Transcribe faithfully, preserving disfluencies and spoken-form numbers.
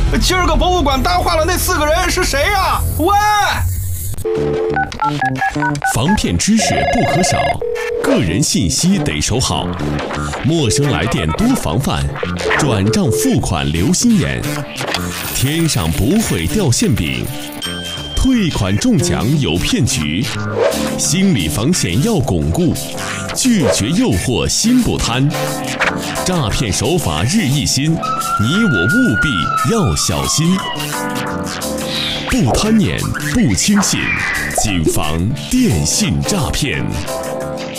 今儿个博物馆搭话了那四个人是谁呀？喂！ 防骗知识不可少，个人信息得守好，陌生来电多防范，转账付款留心眼，天上不会掉馅饼，退款中奖有骗局，心理防线要巩固，拒绝诱惑心不贪，诈骗手法日益新，你我务必要小心，不贪念不轻信，谨防电信诈骗。